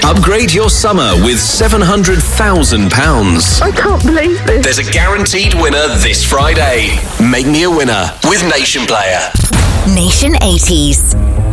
Upgrade your summer with £700,000. I can't believe this. There's a guaranteed winner this Friday. Make me a winner with Nation Player. Nation 80s.